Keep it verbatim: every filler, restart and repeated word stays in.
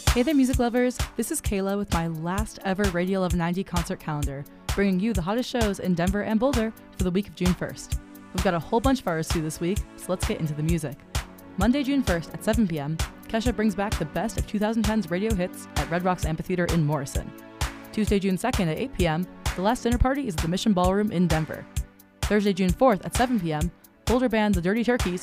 Hey there, music lovers! This is Kayla with my last ever Radio Love ninety concert calendar, bringing you the hottest shows in Denver and Boulder for the week of June first. We've got a whole bunch of artists to do this week, so let's get into the music. Monday, June first at seven p.m., Kesha brings back the best of twenty tens radio hits at Red Rocks Amphitheater in Morrison. Tuesday, June second at eight p.m., the last dinner party is at the Mission Ballroom in Denver. Thursday, June fourth at seven p.m., Boulder band The Dirty Turkeys